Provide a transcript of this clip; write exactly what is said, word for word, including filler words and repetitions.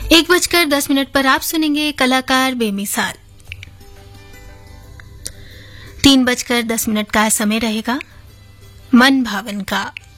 एक बजकर दस मिनट पर आप सुनेंगे कलाकार बेमिसाल। तीन बजकर दस मिनट का समय रहेगा मन भावन का।